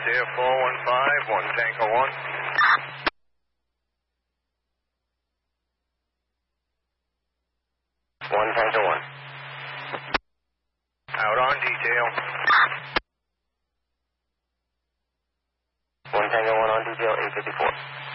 Air 415, 1 Tango 1. 1 Tango 1. Out on detail. 1 Tango 1 on detail, 854.